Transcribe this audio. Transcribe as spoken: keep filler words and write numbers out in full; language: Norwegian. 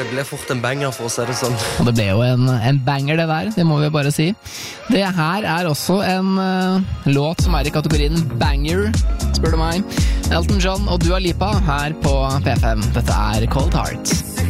det ble fort en banger for å si det sånn. Og det ble jo en, en banger det der, det må vi bare si. Det her er også en uh, låt som er i kategorien banger, spør du meg. Elton John og Dua Lipa her på P fem. Dette er Cold Heart.